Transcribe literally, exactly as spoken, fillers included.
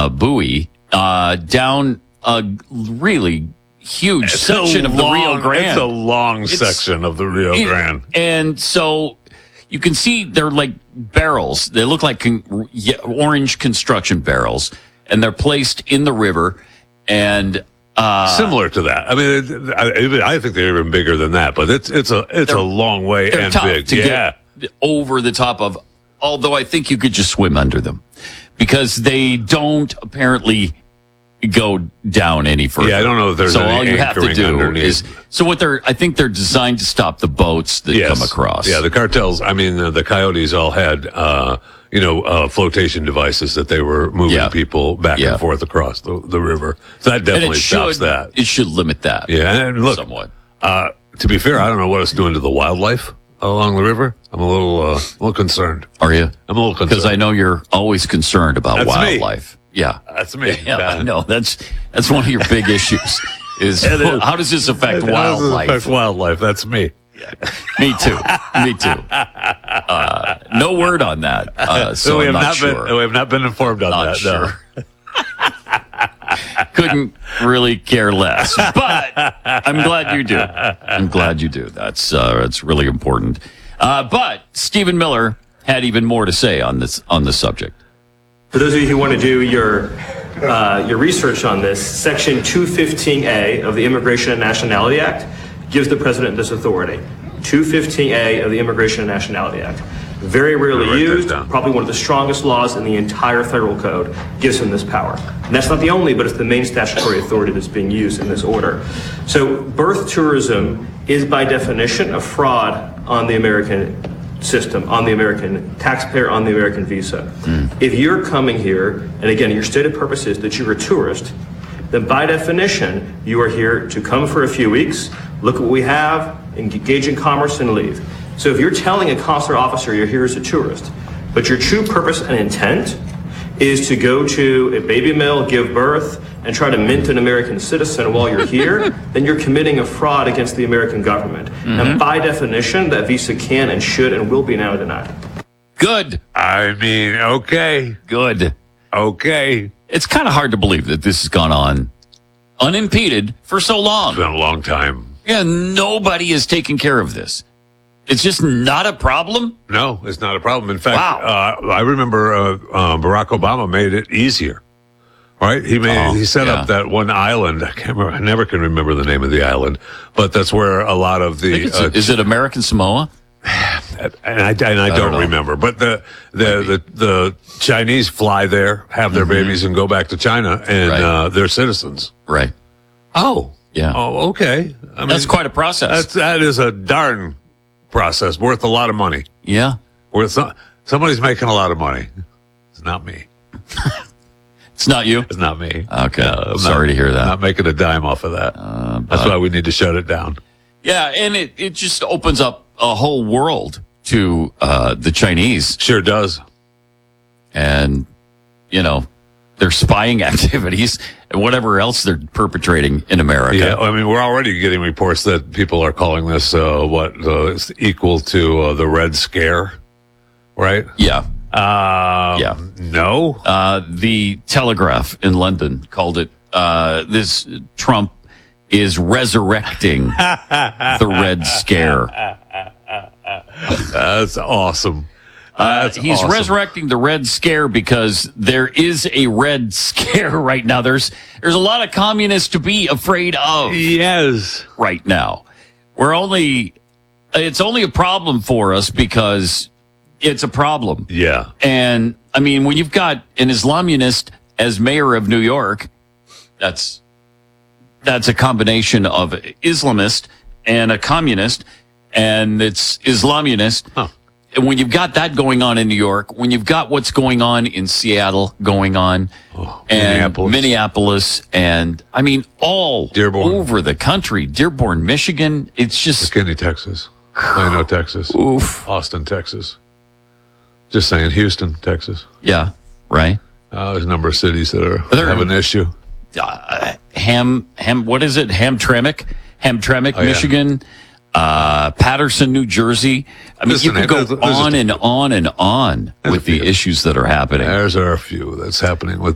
uh, buoy uh, down a really huge It's section a of the long- Rio Grande. It's a long It's- section of the Rio it- Grande. And so you can see they're like barrels. They look like con- yeah, orange construction barrels, and they're placed in the river. And uh, Similar to that. I mean, I, I think they're even bigger than that, but it's it's a it's a long way they're and tough big. to Yeah. get over the top of, although I think you could just swim under them because they don't apparently go down any further. Yeah, I don't know if there's so any all you have to anchoring do underneath. is so what they're I think they're designed to stop the boats that Yes. come across. Yeah, the cartels, I mean, the, the coyotes all had, uh, you know, uh, flotation devices that they were moving Yeah. people back Yeah. and forth across the, the river. So that and definitely it stops should that. it should limit that. Yeah, and look, somewhat. uh, to be fair, I don't know what it's doing to the wildlife along the river. I'm a little, uh, a little concerned. Are you? I'm a little concerned. Because I know you're always concerned about That's me. wildlife. Yeah. That's me. Yeah, I Ben. know. That's that's one of your big issues. Is It is. how does this affect How does it wildlife? affect wildlife. That's me. Me too. Me too. Uh, no word on that. Uh, so we I'm have not, not, sure. been we have not been informed on Not that. sure. No. Couldn't really care less. But I'm glad you do. I'm glad you do. That's uh, that's really important. Uh, but Stephen Miller had even more to say on this on this subject. For those of you who want to do your uh, your research on this, Section two fifteen A of the Immigration and Nationality Act gives the president this authority. two fifteen A of the Immigration and Nationality Act. Very rarely Write that used, down. probably one of the strongest laws in the entire federal code, gives him this power. And that's not the only, but it's the main statutory authority that's being used in this order. So birth tourism is by definition a fraud on the American system, on the American taxpayer, on the American visa. Mm. If you're coming here, and again, your stated purpose is that you're a tourist, then by definition, you are here to come for a few weeks, look at what we have, engage in commerce, and leave. So if you're telling a consular officer you're here as a tourist, but your true purpose and intent is to go to a baby mill, give birth, and try to mint an American citizen while you're here, then you're committing a fraud against the American government. Mm-hmm. And by definition, that visa can and should and will be now denied. Good. I mean, okay. Good. Okay. It's kind of hard to believe that this has gone on unimpeded for so long. It's been a long time. Yeah, nobody is taking care of this. It's just not a problem. No, it's not a problem. In fact, Wow. uh, I remember uh, uh, Barack Obama made it easier. Right? He made Oh, he set yeah. up that one island. I can't remember. I never can remember the name of the island, but that's where a lot of I think the it's- uh, is it American Samoa? and I and I, don't, don't know. remember. But the the, the the Chinese fly there, have their babies, and go back to China, and Mm-hmm. Right. uh, they're citizens. Right. Oh, Yeah. Oh, okay. I mean, That's quite a process. That's that is a darn process worth a lot of money. Yeah. Worth some, somebody's making a lot of money. It's not me. It's not you? It's not me. Okay. No, I'm Sorry not- to hear that. Not making a dime off of that. Uh, That's but- why we need to shut it down. Yeah, and it, it just opens up a whole world to uh, the Chinese Sure does. and, you know, their spying activities and whatever else they're perpetrating in America. Yeah, I mean, we're already getting reports that people are calling this uh, what uh, is equal to uh, the Red Scare, right? Yeah. Uh, Yeah. No. Uh, the Telegraph in London called it, uh, this Trump is resurrecting the Red Scare. That's awesome. Uh, That's he's awesome. resurrecting the Red Scare because there is a Red Scare right now. There's there's a lot of communists to be afraid of Yes. right now. We're only it's only a problem for us because it's a problem. Yeah. And I mean, when you've got an Islamunist as mayor of New York, that's that's a combination of Islamist and a communist, and it's Islamunist. Huh. And when you've got that going on in New York, when you've got what's going on in Seattle going on, Oh, and Minneapolis. Minneapolis, and I mean, all Dearborn. over the country, Dearborn, Michigan, it's just McKinney, Texas. Plano, Texas. oof. Austin, Texas. Just saying, Houston, Texas. Yeah, right. Uh, there's a number of cities that are There- have an issue. uh, Ham, Ham, what is it? Hamtramck, Hamtramck, Oh, yeah. Michigan, uh, Patterson, New Jersey. I mean, Listen, you could go there's- there's a- on and on and on There's with a the few. issues that are happening. There's are a few that's happening with